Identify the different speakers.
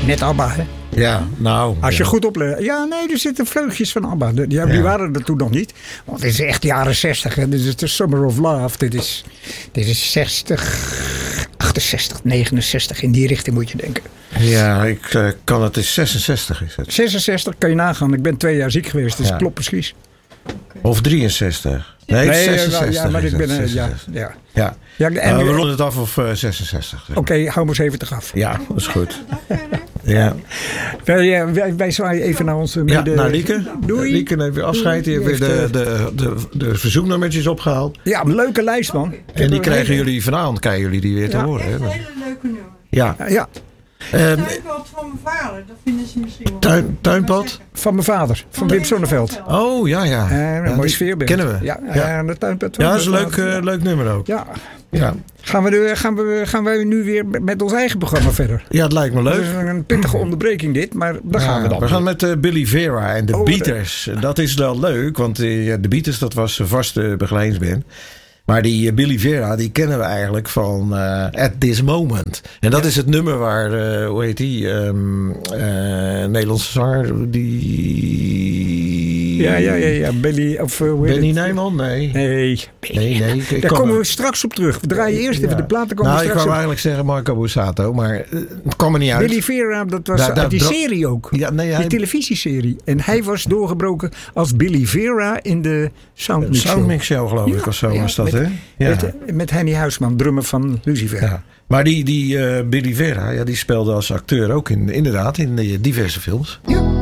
Speaker 1: Net ABBA, hè?
Speaker 2: Ja, nou.
Speaker 1: Als je goed oplet. Ja, nee, er zitten vleugjes van ABBA. Die waren er toen nog niet. Want dit is echt jaren 60. Hè. Dit is de Summer of Love. Dit is 60, 68, 69. In die richting moet je denken.
Speaker 2: Ja, ik kan het. Is 66 is het.
Speaker 1: 66 kan je nagaan. Ik ben 2 jaar ziek geweest. Dus klopt precies.
Speaker 2: Of 63. Nee, 66.
Speaker 1: Ja, maar ik ben...
Speaker 2: 66.
Speaker 1: Ja, en
Speaker 2: we ronden het af op 66.
Speaker 1: Oké, hou maar 70 af.
Speaker 2: Ja, dat is goed. Ja.
Speaker 1: Wij zwaaien even naar onze mede...
Speaker 2: Ja, naar Lieke.
Speaker 1: Doei.
Speaker 2: Lieke neemt weer afscheid. Die heeft weer de verzoeknummertjes opgehaald.
Speaker 1: Ja, een leuke lijst, man.
Speaker 2: En die krijgen jullie vanavond die weer te horen.
Speaker 3: Echt een hele leuke nummer.
Speaker 2: Ja.
Speaker 3: Tuinpad van mijn vader, dat vinden ze misschien wel.
Speaker 2: Tuinpad?
Speaker 1: Van mijn vader, van Wim Sonneveld.
Speaker 2: Oh, ja.
Speaker 1: Een mooi sfeerbeeld.
Speaker 2: Kennen we.
Speaker 1: Ja, de tuinpad.
Speaker 2: Ja, dat is een leuk nummer ook.
Speaker 1: Ja.
Speaker 2: Ja.
Speaker 1: Gaan wij nu weer met ons eigen programma verder?
Speaker 2: Ja, het lijkt me leuk.
Speaker 1: Het is een pittige onderbreking dit, maar daar gaan we dan.
Speaker 2: We gaan met Billy Vera en de Beaters. Dat is wel leuk, want de Beaters, dat was een vaste begeleidingsband. Maar die Billy Vera, die kennen we eigenlijk van At This Moment. En dat is het nummer waar, hoe heet die? Nederlandse zanger, die...
Speaker 1: Ja. Billy, of
Speaker 2: Benny Nijman? Nee.
Speaker 1: Daar komen we straks op terug. We draaien eerst even de platen.
Speaker 2: Ik wou eigenlijk zeggen Marco Borsato, maar het kwam er niet uit.
Speaker 1: Billy Vera, dat was uit die serie ook.
Speaker 2: Ja,
Speaker 1: die televisieserie. En hij was doorgebroken als Billy Vera in de Soundmix Show.
Speaker 2: Soundmix Show, geloof ik, of zo was dat, hè? Ja.
Speaker 1: Met Henny Huisman, drummer van Lucifer.
Speaker 2: Ja. Maar die Billy Vera, die speelde als acteur ook inderdaad in diverse films.
Speaker 1: Ja.